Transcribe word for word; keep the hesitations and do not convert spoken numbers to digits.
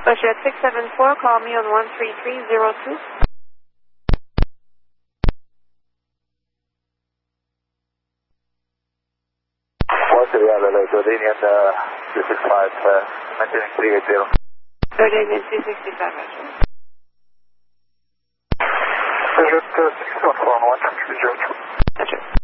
Bushhead six seven four, call me on one three three zero two. What's the other Jordanian uh, two six five, uh, maintaining three eighty. Jordanian two sixty-five, Roger. Bushhead six seven four, one three three zero two. Roger.